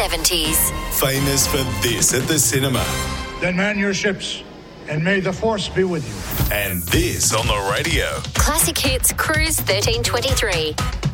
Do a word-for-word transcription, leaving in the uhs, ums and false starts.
seventies. Famous for this at the cinema. Then man your ships, and may the force be with you. And this on the radio. Classic Hits Cruise thirteen twenty-three.